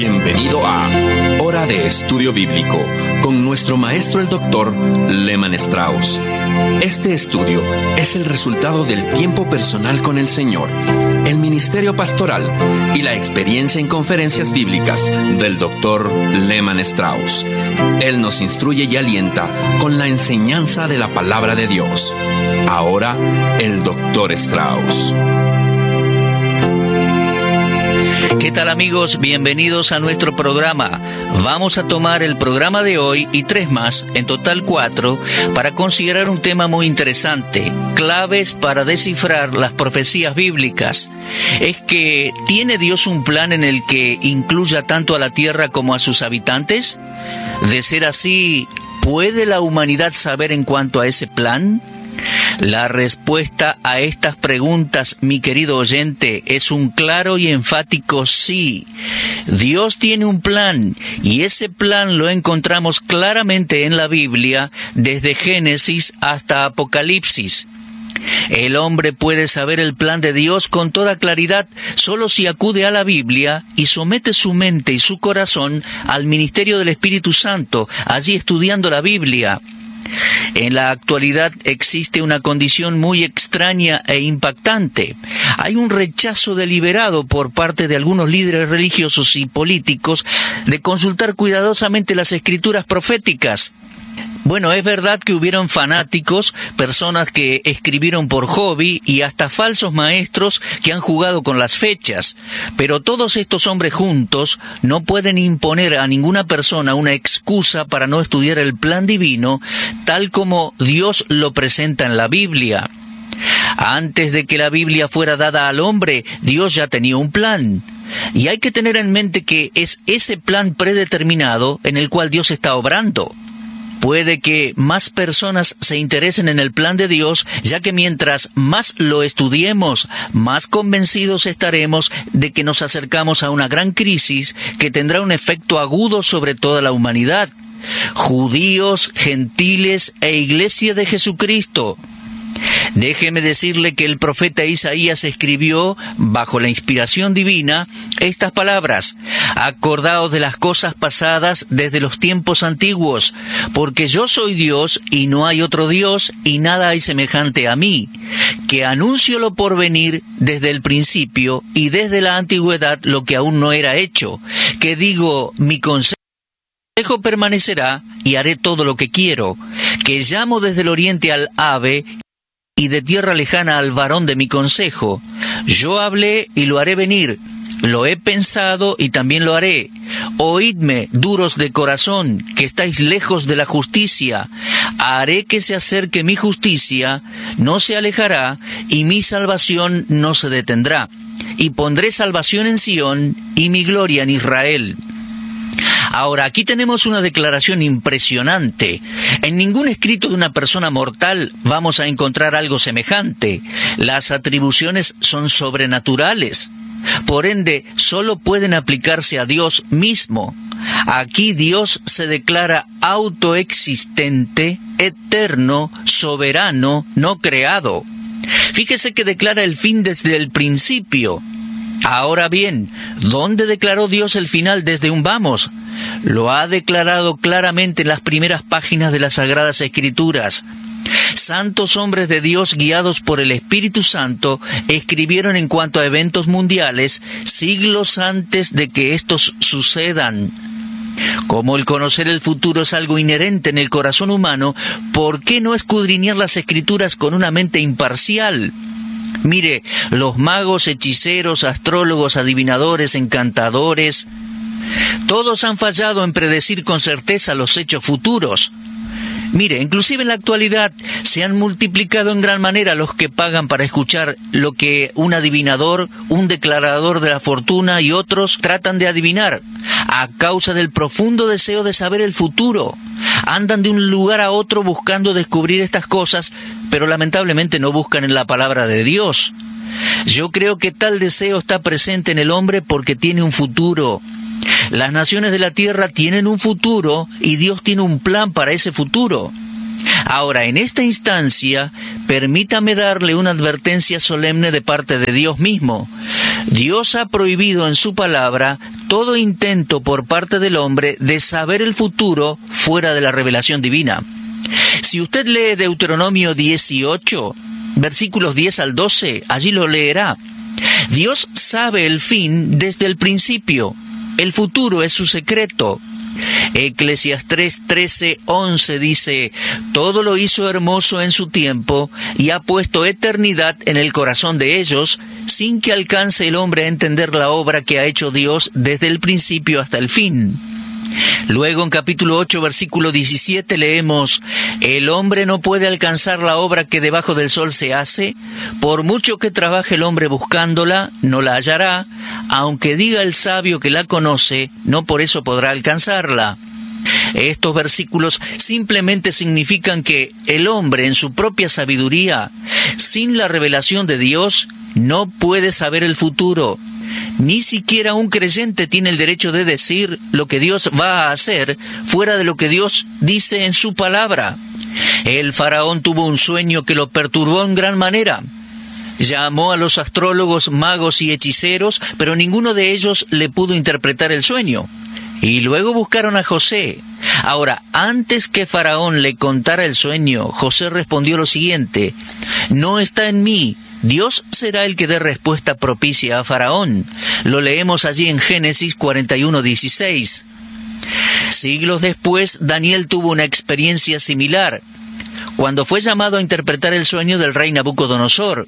Bienvenido a Hora de Estudio Bíblico con nuestro maestro el Dr. Lehman Strauss. Este estudio es el resultado del tiempo personal con el Señor, el ministerio pastoral y la experiencia en conferencias bíblicas del Dr. Lehman Strauss. Él nos instruye y alienta con la enseñanza de la palabra de Dios. Ahora, el Dr. Strauss. ¿Qué tal, amigos? Bienvenidos a nuestro programa. Vamos a tomar el programa de hoy y 3 más, en total 4, para considerar un tema muy interesante: claves para descifrar las profecías bíblicas. Es que, ¿tiene Dios un plan en el que incluya tanto a la tierra como a sus habitantes? De ser así, ¿puede la humanidad saber en cuanto a ese plan? La respuesta a estas preguntas, mi querido oyente, es un claro y enfático sí. Dios tiene un plan, y ese plan lo encontramos claramente en la Biblia, desde Génesis hasta Apocalipsis. El hombre puede saber el plan de Dios con toda claridad solo si acude a la Biblia y somete su mente y su corazón al ministerio del Espíritu Santo, allí estudiando la Biblia. En la actualidad existe una condición muy extraña e impactante. Hay un rechazo deliberado por parte de algunos líderes religiosos y políticos de consultar cuidadosamente las escrituras proféticas. Bueno, es verdad que hubieron fanáticos, personas que escribieron por hobby y hasta falsos maestros que han jugado con las fechas, pero todos estos hombres juntos no pueden imponer a ninguna persona una excusa para no estudiar el plan divino tal como Dios lo presenta en la Biblia. Antes de que la Biblia fuera dada al hombre, Dios ya tenía un plan. Y hay que tener en mente que es ese plan predeterminado en el cual Dios está obrando. Puede que más personas se interesen en el plan de Dios, ya que mientras más lo estudiemos, más convencidos estaremos de que nos acercamos a una gran crisis que tendrá un efecto agudo sobre toda la humanidad. Judíos, gentiles e Iglesia de Jesucristo. Déjeme decirle que el profeta Isaías escribió, bajo la inspiración divina, estas palabras: «Acordaos de las cosas pasadas desde los tiempos antiguos, porque yo soy Dios y no hay otro Dios, y nada hay semejante a mí, que anuncio lo porvenir desde el principio y desde la antigüedad lo que aún no era hecho, que digo, mi consejo permanecerá y haré todo lo que quiero, que llamo desde el oriente al ave y de tierra lejana al varón de mi consejo. Yo hablé y lo haré venir, lo he pensado y también lo haré. Oídme, duros de corazón, que estáis lejos de la justicia. Haré que se acerque mi justicia, no se alejará, y mi salvación no se detendrá. Y pondré salvación en Sión y mi gloria en Israel». Ahora, aquí tenemos una declaración impresionante. En ningún escrito de una persona mortal vamos a encontrar algo semejante. Las atribuciones son sobrenaturales. Por ende, solo pueden aplicarse a Dios mismo. Aquí Dios se declara autoexistente, eterno, soberano, no creado. Fíjese que declara el fin desde el principio. Ahora bien, ¿dónde declaró Dios el final desde un vamos? Lo ha declarado claramente en las primeras páginas de las Sagradas Escrituras. Santos hombres de Dios guiados por el Espíritu Santo escribieron en cuanto a eventos mundiales siglos antes de que estos sucedan. Como el conocer el futuro es algo inherente en el corazón humano, ¿por qué no escudriñar las Escrituras con una mente imparcial? Mire, los magos, hechiceros, astrólogos, adivinadores, encantadores, todos han fallado en predecir con certeza los hechos futuros. Mire, inclusive en la actualidad se han multiplicado en gran manera los que pagan para escuchar lo que un adivinador, un declarador de la fortuna y otros tratan de adivinar, a causa del profundo deseo de saber el futuro. Andan de un lugar a otro buscando descubrir estas cosas, pero lamentablemente no buscan en la palabra de Dios. Yo creo que tal deseo está presente en el hombre porque tiene un futuro. Las naciones de la tierra tienen un futuro y Dios tiene un plan para ese futuro. Ahora, en esta instancia, permítame darle una advertencia solemne de parte de Dios mismo. Dios ha prohibido en su palabra todo intento por parte del hombre de saber el futuro fuera de la revelación divina. Si usted lee Deuteronomio 18, versículos 10 al 12, allí lo leerá. Dios sabe el fin desde el principio. El futuro es su secreto. Eclesiastés 13:11 dice: todo lo hizo hermoso en su tiempo y ha puesto eternidad en el corazón de ellos, sin que alcance el hombre a entender la obra que ha hecho Dios desde el principio hasta el fin. Luego en capítulo 8, versículo 17 leemos: el hombre no puede alcanzar la obra que debajo del sol se hace, por mucho que trabaje el hombre buscándola, no la hallará, aunque diga el sabio que la conoce, no por eso podrá alcanzarla. Estos versículos simplemente significan que el hombre en su propia sabiduría, sin la revelación de Dios, no puede saber el futuro. Ni siquiera un creyente tiene el derecho de decir lo que Dios va a hacer fuera de lo que Dios dice en su palabra. El faraón tuvo un sueño que lo perturbó en gran manera. Llamó a los astrólogos, magos y hechiceros, pero ninguno de ellos le pudo interpretar el sueño. Y luego buscaron a José. Ahora, antes que Faraón le contara el sueño, José respondió lo siguiente: no está en mí. Dios será el que dé respuesta propicia a Faraón. Lo leemos allí en Génesis 41:16. Siglos después, Daniel tuvo una experiencia similar, cuando fue llamado a interpretar el sueño del rey Nabucodonosor.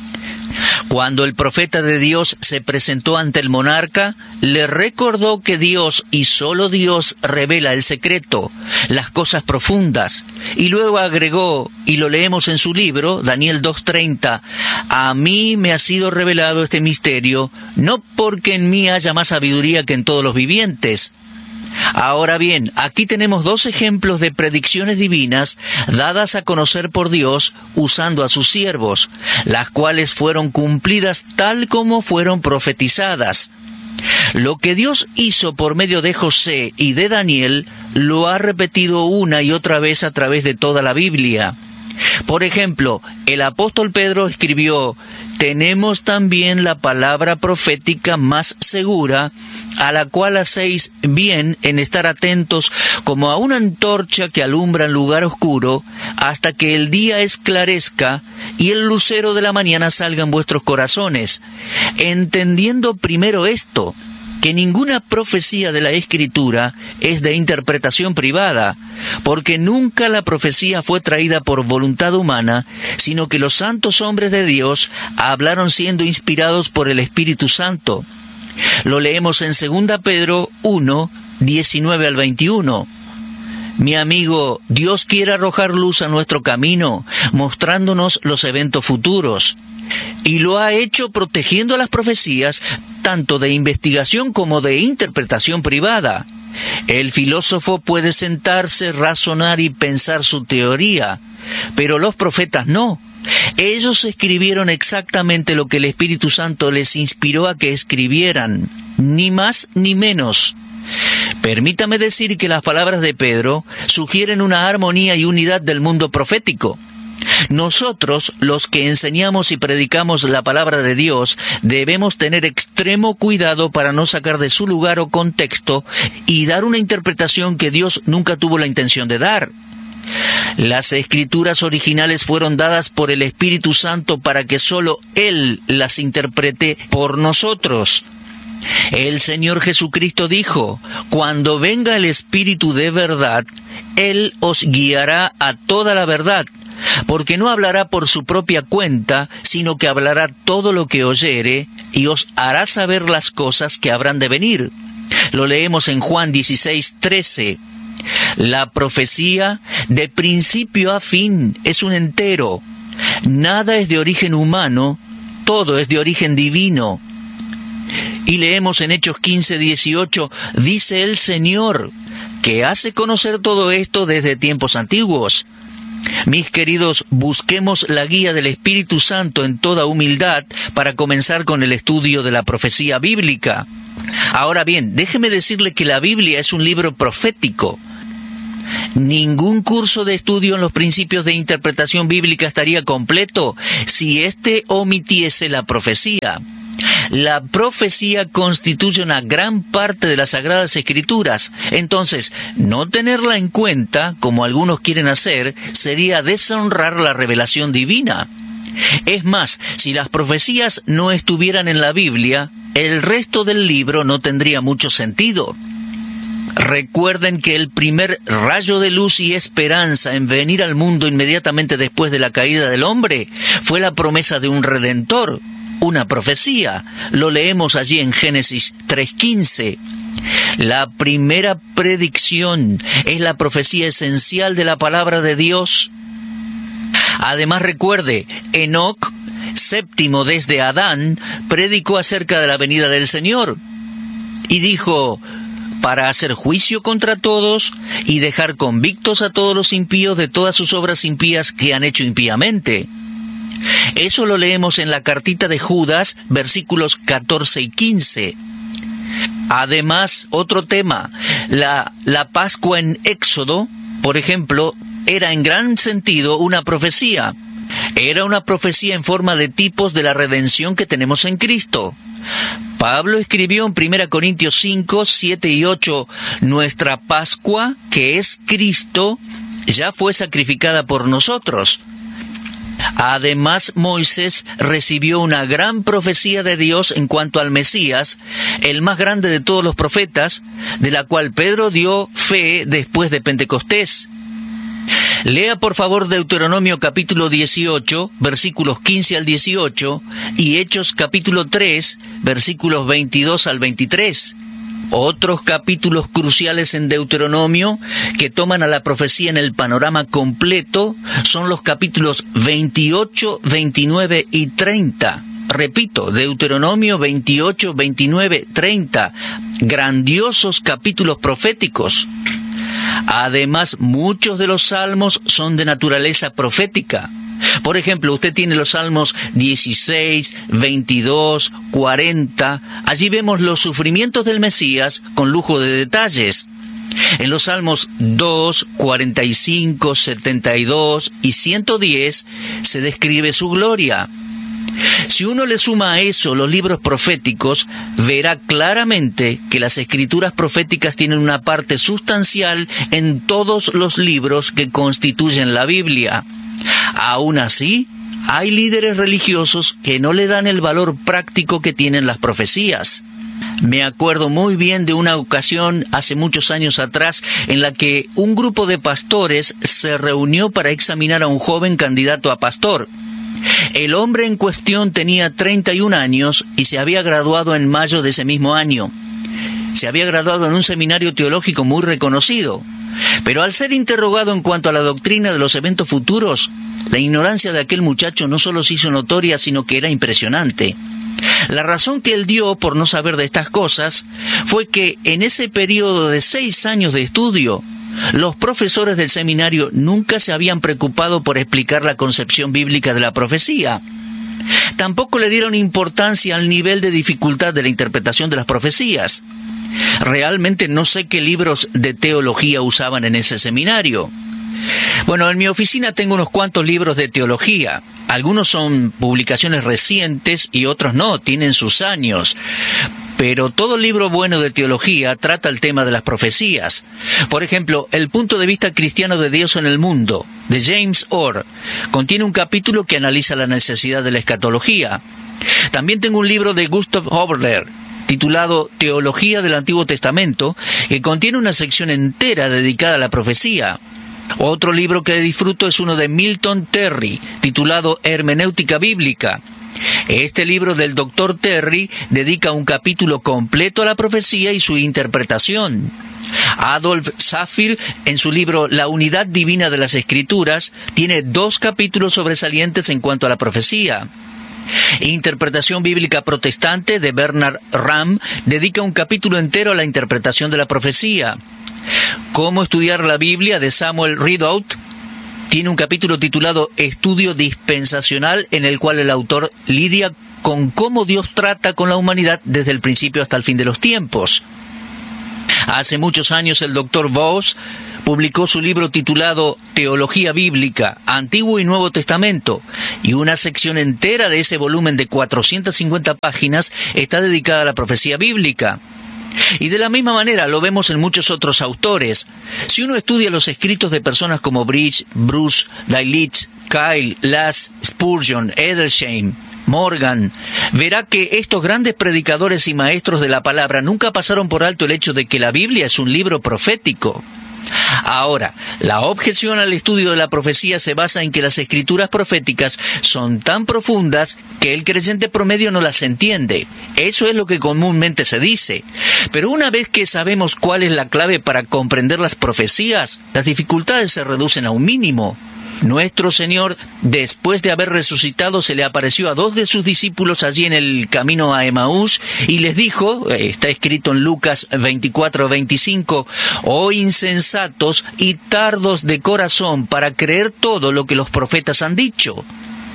Cuando el profeta de Dios se presentó ante el monarca, le recordó que Dios y solo Dios revela el secreto, las cosas profundas, y luego agregó, y lo leemos en su libro, Daniel 2:30, a mí me ha sido revelado este misterio, no porque en mí haya más sabiduría que en todos los vivientes. Ahora bien, aquí tenemos dos ejemplos de predicciones divinas dadas a conocer por Dios usando a sus siervos, las cuales fueron cumplidas tal como fueron profetizadas. Lo que Dios hizo por medio de José y de Daniel lo ha repetido una y otra vez a través de toda la Biblia. Por ejemplo, el apóstol Pedro escribió: tenemos también la palabra profética más segura, a la cual hacéis bien en estar atentos como a una antorcha que alumbra en lugar oscuro, hasta que el día esclarezca y el lucero de la mañana salga en vuestros corazones, entendiendo primero esto, que ninguna profecía de la Escritura es de interpretación privada, porque nunca la profecía fue traída por voluntad humana, sino que los santos hombres de Dios hablaron siendo inspirados por el Espíritu Santo. Lo leemos en 2 Pedro 1, 19 al 21. Mi amigo, Dios quiere arrojar luz a nuestro camino, mostrándonos los eventos futuros. Y lo ha hecho protegiendo las profecías, tanto de investigación como de interpretación privada. El filósofo puede sentarse, razonar y pensar su teoría, pero los profetas no. Ellos escribieron exactamente lo que el Espíritu Santo les inspiró a que escribieran, ni más ni menos. Permítame decir que las palabras de Pedro sugieren una armonía y unidad del mundo profético. Nosotros, los que enseñamos y predicamos la palabra de Dios, debemos tener extremo cuidado para no sacar de su lugar o contexto y dar una interpretación que Dios nunca tuvo la intención de dar. Las escrituras originales fueron dadas por el Espíritu Santo para que solo Él las interprete por nosotros. El Señor Jesucristo dijo: cuando venga el Espíritu de verdad, Él os guiará a toda la verdad, porque no hablará por su propia cuenta, sino que hablará todo lo que oyere, y os hará saber las cosas que habrán de venir. Lo leemos en Juan 16:13. La profecía, de principio a fin, es un entero. Nada es de origen humano, todo es de origen divino. Y leemos en Hechos 15:18, dice el Señor, que hace conocer todo esto desde tiempos antiguos. Mis queridos, busquemos la guía del Espíritu Santo en toda humildad para comenzar con el estudio de la profecía bíblica. Ahora bien, déjeme decirle que la Biblia es un libro profético. Ningún curso de estudio en los principios de interpretación bíblica estaría completo si éste omitiese la profecía. La profecía constituye una gran parte de las Sagradas Escrituras. Entonces, no tenerla en cuenta, como algunos quieren hacer, sería deshonrar la revelación divina. Es más, si las profecías no estuvieran en la Biblia, el resto del libro no tendría mucho sentido. Recuerden que el primer rayo de luz y esperanza en venir al mundo inmediatamente después de la caída del hombre fue la promesa de un Redentor, una profecía. Lo leemos allí en Génesis 3:15. La primera predicción es la profecía esencial de la palabra de Dios. Además, recuerde, Enoc, séptimo desde Adán, predicó acerca de la venida del Señor y dijo: para hacer juicio contra todos y dejar convictos a todos los impíos de todas sus obras impías que han hecho impíamente. Eso lo leemos en la cartita de Judas, versículos 14 y 15. Además, otro tema, la Pascua en Éxodo, por ejemplo, era en gran sentido una profecía. Era una profecía en forma de tipos de la redención que tenemos en Cristo. Pablo escribió en 1 Corintios 5, 7 y 8, nuestra Pascua, que es Cristo, ya fue sacrificada por nosotros. Además, Moisés recibió una gran profecía de Dios en cuanto al Mesías, el más grande de todos los profetas, de la cual Pedro dio fe después de Pentecostés. Lea por favor Deuteronomio capítulo 18, versículos 15 al 18, y Hechos capítulo 3, versículos 22 al 23. Otros capítulos cruciales en Deuteronomio que toman a la profecía en el panorama completo son los capítulos 28, 29 y 30. Repito, Deuteronomio 28, 29, 30. Grandiosos capítulos proféticos. Además, muchos de los salmos son de naturaleza profética. Por ejemplo, usted tiene los salmos 16, 22, 40. Allí vemos los sufrimientos del Mesías con lujo de detalles. En los salmos 2, 45, 72 y 110 se describe su gloria. Si uno le suma a eso los libros proféticos, verá claramente que las escrituras proféticas tienen una parte sustancial en todos los libros que constituyen la Biblia. Aún así, hay líderes religiosos que no le dan el valor práctico que tienen las profecías. Me acuerdo muy bien de una ocasión hace muchos años atrás en la que un grupo de pastores se reunió para examinar a un joven candidato a pastor. El hombre en cuestión tenía 31 años y se había graduado en mayo de ese mismo año. Se había graduado en un seminario teológico muy reconocido. Pero al ser interrogado en cuanto a la doctrina de los eventos futuros, la ignorancia de aquel muchacho no solo se hizo notoria, sino que era impresionante. La razón que él dio por no saber de estas cosas fue que en ese periodo de 6 años de estudio, los profesores del seminario nunca se habían preocupado por explicar la concepción bíblica de la profecía. Tampoco le dieron importancia al nivel de dificultad de la interpretación de las profecías. Realmente no sé qué libros de teología usaban en ese seminario. Bueno, en mi oficina tengo unos cuantos libros de teología. Algunos son publicaciones recientes y otros no, tienen sus años. Pero todo libro bueno de teología trata el tema de las profecías. Por ejemplo, El punto de vista cristiano de Dios en el mundo, de James Orr, contiene un capítulo que analiza la necesidad de la escatología. También tengo un libro de Gustav Hobler, titulado Teología del Antiguo Testamento, que contiene una sección entera dedicada a la profecía. Otro libro que disfruto es uno de Milton Terry, titulado Hermenéutica Bíblica. Este libro del Dr. Terry dedica un capítulo completo a la profecía y su interpretación. Adolf Saphir, en su libro La unidad divina de las Escrituras, tiene 2 capítulos sobresalientes en cuanto a la profecía. Interpretación Bíblica Protestante, de Bernard Ramm, dedica un capítulo entero a la interpretación de la profecía. Cómo estudiar la Biblia, de Samuel Ridout, tiene un capítulo titulado Estudio Dispensacional, en el cual el autor lidia con cómo Dios trata con la humanidad desde el principio hasta el fin de los tiempos. Hace muchos años el Dr. Voss publicó su libro titulado Teología Bíblica, Antiguo y Nuevo Testamento, y una sección entera de ese volumen de 450 páginas está dedicada a la profecía bíblica. Y de la misma manera lo vemos en muchos otros autores. Si uno estudia los escritos de personas como Bridge, Bruce, Dailich, Kyle, Lass, Spurgeon, Edersheim, Morgan, verá que estos grandes predicadores y maestros de la palabra nunca pasaron por alto el hecho de que la Biblia es un libro profético. Ahora, la objeción al estudio de la profecía se basa en que las escrituras proféticas son tan profundas que el creyente promedio no las entiende. Eso es lo que comúnmente se dice. Pero una vez que sabemos cuál es la clave para comprender las profecías, las dificultades se reducen a un mínimo. Nuestro Señor, después de haber resucitado, se le apareció a 2 de sus discípulos allí en el camino a Emaús y les dijo, está escrito en Lucas 24:25, «Oh insensatos y tardos de corazón para creer todo lo que los profetas han dicho».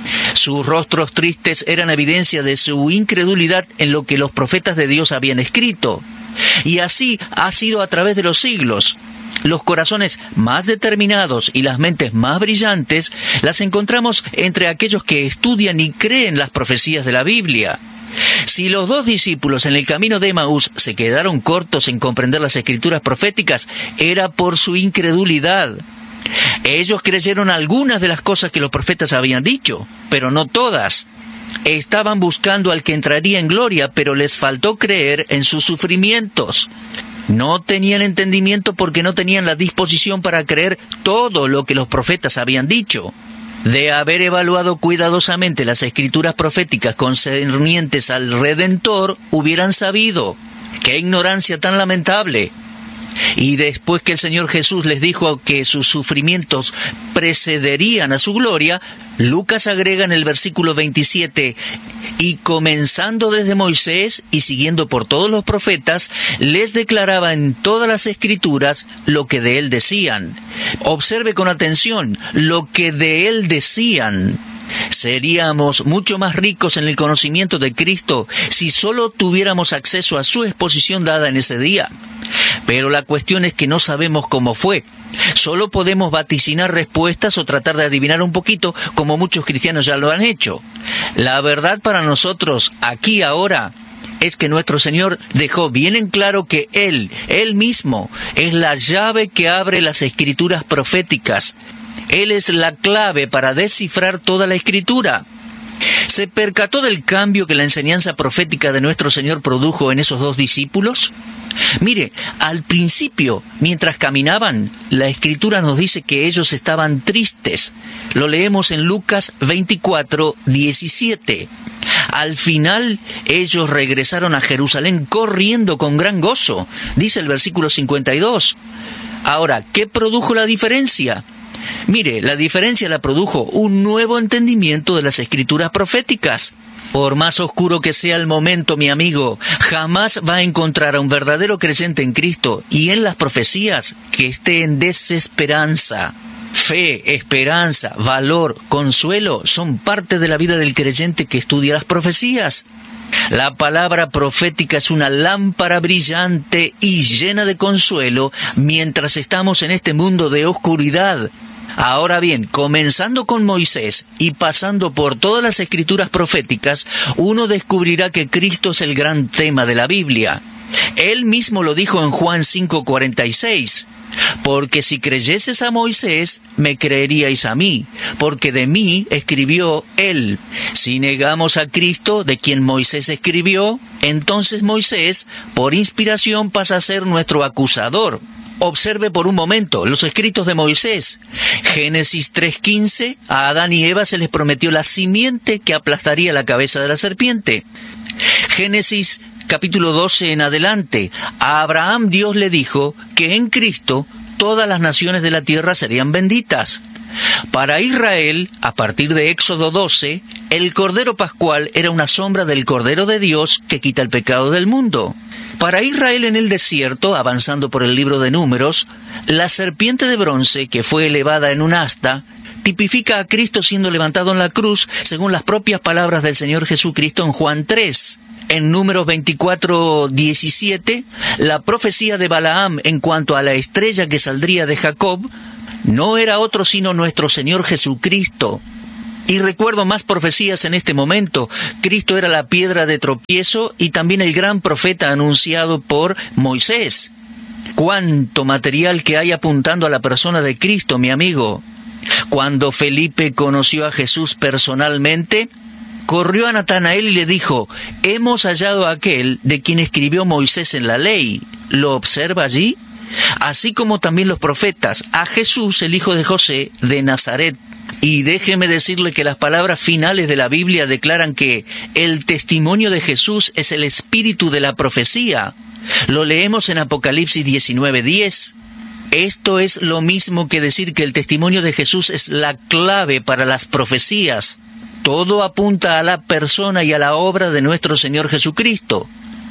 Sus rostros tristes eran evidencia de su incredulidad en lo que los profetas de Dios habían escrito. Y así ha sido a través de los siglos. Los corazones más determinados y las mentes más brillantes las encontramos entre aquellos que estudian y creen las profecías de la Biblia. Si los 2 discípulos en el camino de Emaús se quedaron cortos en comprender las escrituras proféticas, era por su incredulidad. Ellos creyeron algunas de las cosas que los profetas habían dicho, pero no todas. Estaban buscando al que entraría en gloria, pero les faltó creer en sus sufrimientos. No tenían entendimiento porque no tenían la disposición para creer todo lo que los profetas habían dicho. De haber evaluado cuidadosamente las escrituras proféticas concernientes al Redentor, hubieran sabido. ¡Qué ignorancia tan lamentable! Y después que el Señor Jesús les dijo que sus sufrimientos precederían a su gloria, Lucas agrega en el versículo 27, «Y comenzando desde Moisés y siguiendo por todos los profetas, les declaraba en todas las Escrituras lo que de él decían». Observe con atención, lo que de él decían. Seríamos mucho más ricos en el conocimiento de Cristo si solo tuviéramos acceso a su exposición dada en ese día. Pero la cuestión es que no sabemos cómo fue. Solo podemos vaticinar respuestas o tratar de adivinar un poquito, como muchos cristianos ya lo han hecho. La verdad para nosotros, aquí ahora, es que nuestro Señor dejó bien en claro que Él mismo, es la llave que abre las escrituras proféticas. Él es la clave para descifrar toda la Escritura. ¿Se percató del cambio que la enseñanza profética de nuestro Señor produjo en esos 2 discípulos? Mire, al principio, mientras caminaban, la Escritura nos dice que ellos estaban tristes. Lo leemos en Lucas 24:17. Al final, ellos regresaron a Jerusalén corriendo con gran gozo, dice el versículo 52. Ahora, ¿qué produjo la diferencia? Mire, la diferencia la produjo un nuevo entendimiento de las escrituras proféticas. Por más oscuro que sea el momento, mi amigo, jamás va a encontrar a un verdadero creyente en Cristo y en las profecías que esté en desesperanza. Fe, esperanza, valor, consuelo son parte de la vida del creyente que estudia las profecías. La palabra profética es una lámpara brillante y llena de consuelo mientras estamos en este mundo de oscuridad. Ahora bien, comenzando con Moisés y pasando por todas las escrituras proféticas, uno descubrirá que Cristo es el gran tema de la Biblia. Él mismo lo dijo en Juan 5:46. «Porque si creyeses a Moisés, me creeríais a mí, porque de mí escribió él. Si negamos a Cristo, de quien Moisés escribió, entonces Moisés, por inspiración, pasa a ser nuestro acusador». Observe por un momento los escritos de Moisés. Génesis 3:15, a Adán y Eva se les prometió la simiente que aplastaría la cabeza de la serpiente. Génesis capítulo 12 en adelante, a Abraham Dios le dijo que en Cristo todas las naciones de la tierra serían benditas. Para Israel, a partir de Éxodo 12, el Cordero Pascual era una sombra del Cordero de Dios que quita el pecado del mundo. Para Israel en el desierto, avanzando por el libro de Números, la serpiente de bronce que fue elevada en un asta tipifica a Cristo siendo levantado en la cruz, según las propias palabras del Señor Jesucristo en Juan 3. En Números 24:17, la profecía de Balaam en cuanto a la estrella que saldría de Jacob no era otro sino nuestro Señor Jesucristo. Y recuerdo más profecías en este momento. Cristo era la piedra de tropiezo y también el gran profeta anunciado por Moisés. Cuánto material que hay apuntando a la persona de Cristo, mi amigo. Cuando Felipe conoció a Jesús personalmente, corrió a Natanael y le dijo: hemos hallado a aquel de quien escribió Moisés en la ley. ¿Lo observa allí? Así como también los profetas, a Jesús, el hijo de José, de Nazaret. Y déjeme decirle que las palabras finales de la Biblia declaran que el testimonio de Jesús es el espíritu de la profecía. Lo leemos en Apocalipsis 19:10. Esto es lo mismo que decir que el testimonio de Jesús es la clave para las profecías. Todo apunta a la persona y a la obra de nuestro Señor Jesucristo.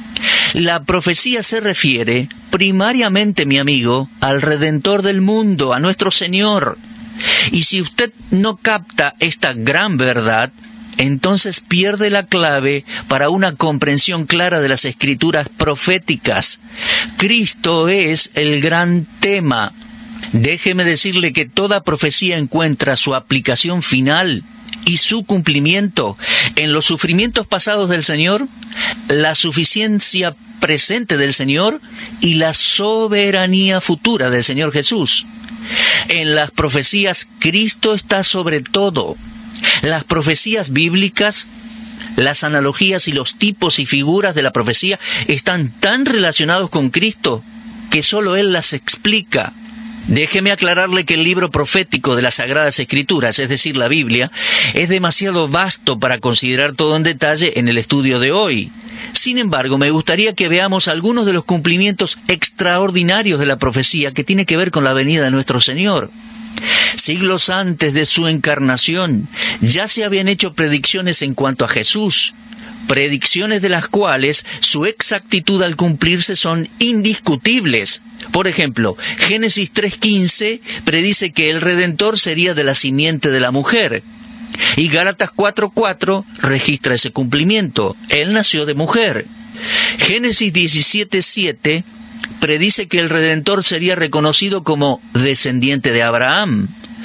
La profecía se refiere primariamente, mi amigo, al Redentor del mundo, a nuestro Señor. Y si usted no capta esta gran verdad, entonces pierde la clave para una comprensión clara de las escrituras proféticas. Cristo es el gran tema. Déjeme decirle que toda profecía encuentra su aplicación final y su cumplimiento en los sufrimientos pasados del Señor, la suficiencia presente del Señor y la soberanía futura del Señor Jesús. En las profecías, Cristo está sobre todo. Las profecías bíblicas, las analogías y los tipos y figuras de la profecía están tan relacionados con Cristo que solo Él las explica. Déjeme aclararle que el libro profético de las Sagradas Escrituras, es decir, la Biblia, es demasiado vasto para considerar todo en detalle en el estudio de hoy. Sin embargo, me gustaría que veamos algunos de los cumplimientos extraordinarios de la profecía que tiene que ver con la venida de nuestro Señor. Siglos antes de su encarnación, ya se habían hecho predicciones en cuanto a Jesús, predicciones de las cuales su exactitud al cumplirse son indiscutibles. Por ejemplo, Génesis 3:15 predice que el Redentor sería de la simiente de la mujer. Y Gálatas 4:4 registra ese cumplimiento. Él nació de mujer. Génesis 17:7 predice que el Redentor sería reconocido como descendiente de Abraham.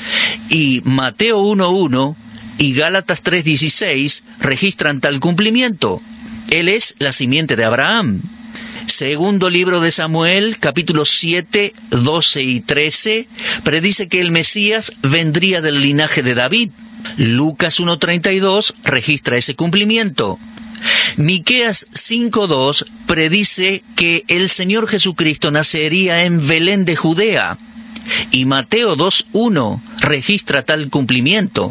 Y Mateo 1:1 y Gálatas 3:16 registran tal cumplimiento. Él es la simiente de Abraham. Segundo libro de Samuel, capítulos 7, 12 y 13, predice que el Mesías vendría del linaje de David. Lucas 1:32 registra ese cumplimiento. Miqueas 5:2 predice que el Señor Jesucristo nacería en Belén de Judea. Y Mateo 2:1 registra tal cumplimiento.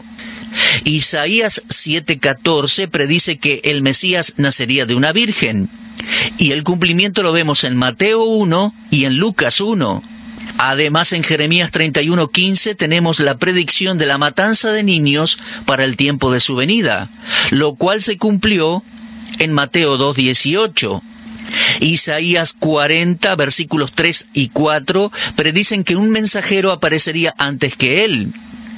Isaías 7:14 predice que el Mesías nacería de una virgen. Y el cumplimiento lo vemos en Mateo 1 y en Lucas 1. Además, en Jeremías 31:15 tenemos la predicción de la matanza de niños para el tiempo de su venida, lo cual se cumplió en Mateo 2:18. Isaías 40, versículos 3 y 4, predicen que un mensajero aparecería antes que él.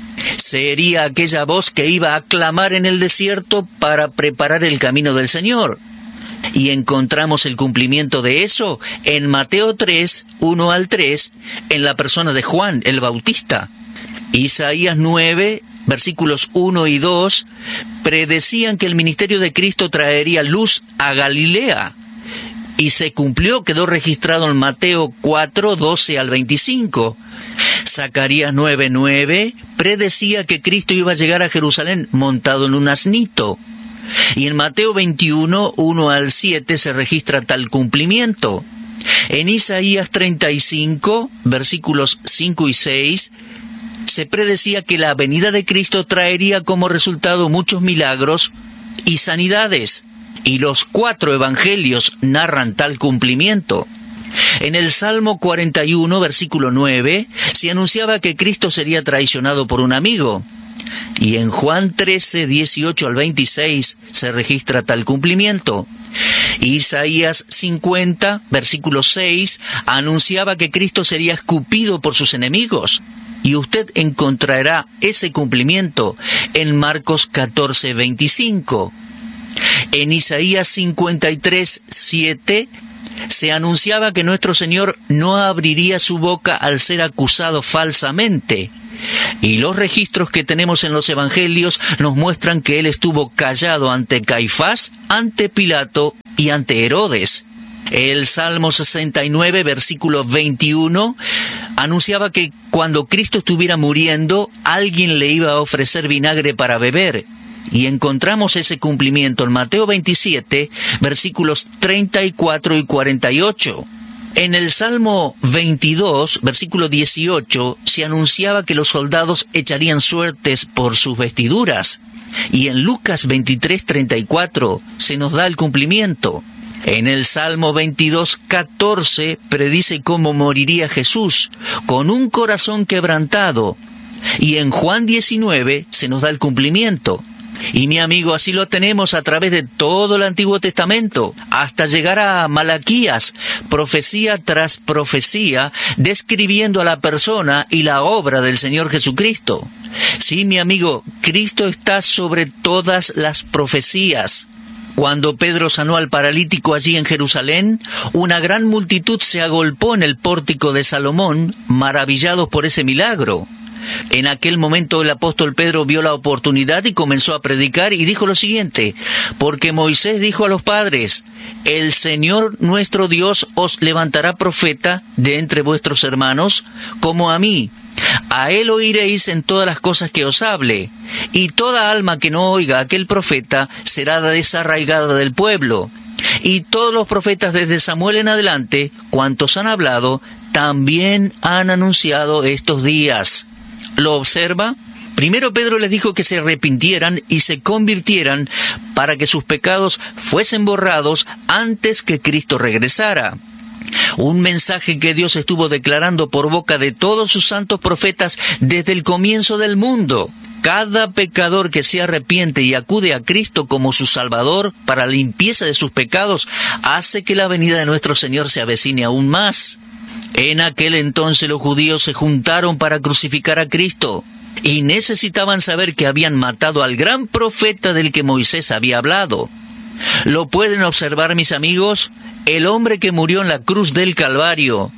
Sería aquella voz que iba a clamar en el desierto para preparar el camino del Señor. Y encontramos el cumplimiento de eso en Mateo 3, 1 al 3, en la persona de Juan el Bautista. Isaías 9, versículos 1 y 2, predecían que el ministerio de Cristo traería luz a Galilea. Y se cumplió, quedó registrado en Mateo 4, 12 al 25. Zacarías 9:9 predecía que Cristo iba a llegar a Jerusalén montado en un asnito. Y en Mateo 21, 1 al 7 se registra tal cumplimiento. En Isaías 35, versículos 5 y 6, se predecía que la venida de Cristo traería como resultado muchos milagros y sanidades. Y los 4 evangelios narran tal cumplimiento. En el Salmo 41, versículo 9, se anunciaba que Cristo sería traicionado por un amigo. Y en Juan 13, 18 al 26 se registra tal cumplimiento. Isaías 50, versículo 6, anunciaba que Cristo sería escupido por sus enemigos. Y usted encontrará ese cumplimiento en Marcos 14, 25. En Isaías 53, 7, se anunciaba que nuestro Señor no abriría su boca al ser acusado falsamente. Y los registros que tenemos en los evangelios nos muestran que Él estuvo callado ante Caifás, ante Pilato y ante Herodes. El Salmo 69, versículo 21, anunciaba que cuando Cristo estuviera muriendo, alguien le iba a ofrecer vinagre para beber. Y encontramos ese cumplimiento en Mateo 27, versículos 34 y 48. En el Salmo 22, versículo 18, se anunciaba que los soldados echarían suertes por sus vestiduras. Y en Lucas 23, 34 se nos da el cumplimiento. En el Salmo 22, 14 predice cómo moriría Jesús, con un corazón quebrantado. Y en Juan 19 se nos da el cumplimiento. Y mi amigo, así lo tenemos a través de todo el Antiguo Testamento, hasta llegar a Malaquías, profecía tras profecía, describiendo a la persona y la obra del Señor Jesucristo. Sí, mi amigo, Cristo está sobre todas las profecías. Cuando Pedro sanó al paralítico allí en Jerusalén, una gran multitud se agolpó en el pórtico de Salomón, maravillados por ese milagro. En aquel momento el apóstol Pedro vio la oportunidad y comenzó a predicar y dijo lo siguiente: porque Moisés dijo a los padres, el Señor nuestro Dios os levantará profeta de entre vuestros hermanos, como a mí. A él oiréis en todas las cosas que os hable, y toda alma que no oiga a aquel profeta será desarraigada del pueblo. Y todos los profetas desde Samuel en adelante, cuantos han hablado, también han anunciado estos días. ¿Lo observa? Primero Pedro les dijo que se arrepintieran y se convirtieran para que sus pecados fuesen borrados antes que Cristo regresara. Un mensaje que Dios estuvo declarando por boca de todos sus santos profetas desde el comienzo del mundo. Cada pecador que se arrepiente y acude a Cristo como su Salvador para la limpieza de sus pecados hace que la venida de nuestro Señor se avecine aún más. En aquel entonces los judíos se juntaron para crucificar a Cristo y necesitaban saber que habían matado al gran profeta del que Moisés había hablado. ¿Lo pueden observar, mis amigos? El hombre que murió en la cruz del Calvario.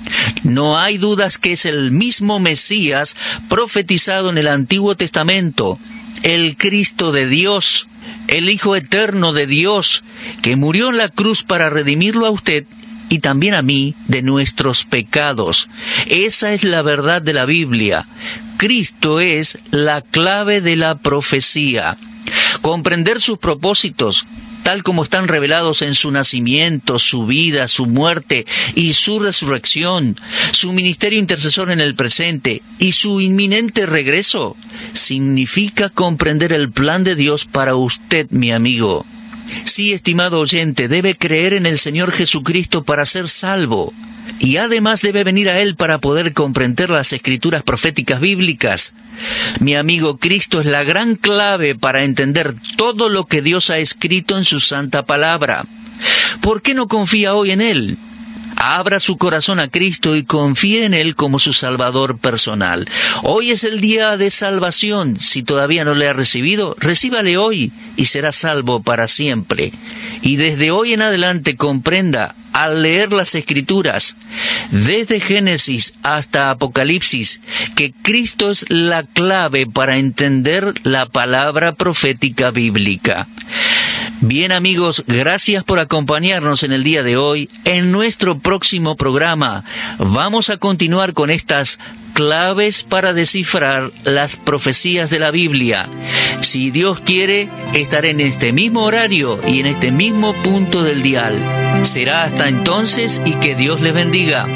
No hay dudas que es el mismo Mesías profetizado en el Antiguo Testamento, el Cristo de Dios, el Hijo eterno de Dios, que murió en la cruz para redimirlo a usted y también a mí de nuestros pecados. Esa es la verdad de la Biblia. Cristo es la clave de la profecía. Comprender sus propósitos, tal como están revelados en su nacimiento, su vida, su muerte y su resurrección, su ministerio intercesor en el presente y su inminente regreso, significa comprender el plan de Dios para usted, mi amigo. Sí, estimado oyente, debe creer en el Señor Jesucristo para ser salvo. Y además debe venir a Él para poder comprender las escrituras proféticas bíblicas. Mi amigo, Cristo es la gran clave para entender todo lo que Dios ha escrito en su santa palabra. ¿Por qué no confía hoy en Él? Abra su corazón a Cristo y confíe en Él como su Salvador personal. Hoy es el día de salvación. Si todavía no le ha recibido, recíbale hoy y será salvo para siempre. Y desde hoy en adelante comprenda, al leer las Escrituras, desde Génesis hasta Apocalipsis, que Cristo es la clave para entender la palabra profética bíblica. Bien, amigos, gracias por acompañarnos en el día de hoy. En nuestro próximo programa vamos a continuar con estas claves para descifrar las profecías de la Biblia. Si Dios quiere, estaré en este mismo horario y en este mismo punto del dial. Será hasta entonces y que Dios les bendiga.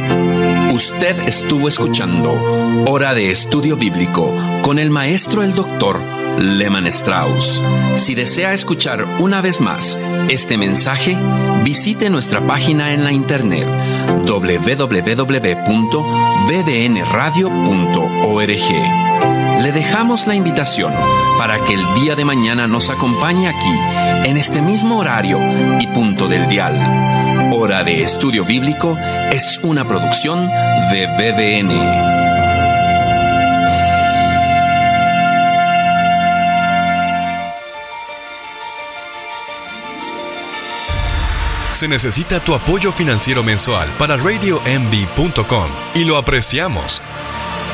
Usted estuvo escuchando Hora de Estudio Bíblico con el maestro el doctor Lehman Strauss. Si desea escuchar una vez más este mensaje, visite nuestra página en la internet www.bbnradio.org. Le dejamos la invitación para que el día de mañana nos acompañe aquí, en este mismo horario y punto del dial. Hora de Estudio Bíblico es una producción de BBN. Se necesita tu apoyo financiero mensual para RadioMD.com y lo apreciamos.